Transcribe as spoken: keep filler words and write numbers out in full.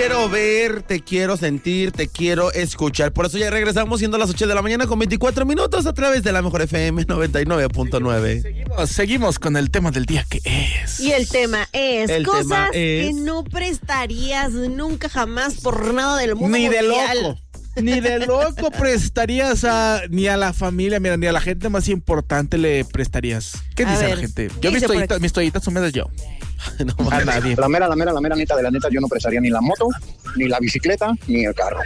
quiero ver, te quiero sentir, te quiero escuchar. Por eso ya regresamos siendo las ocho de la mañana con veinticuatro minutos a través de la Mejor F M noventa y nueve punto nueve. Seguimos, seguimos con el tema del día que es. Y el tema es El cosas tema es... que no prestarías nunca jamás por nada del mundo Ni de mundial. loco. Ni de loco prestarías a ni a la familia, mira, ni a la gente más importante le prestarías. ¿Qué A dice ver, la gente? ¿qué Yo mis dice por toallitas, aquí? mis toallitas húmedas yo. No, A nadie. La mera, la mera, la mera neta de la neta, yo no prestaría ni la moto, ni la bicicleta, ni el carro.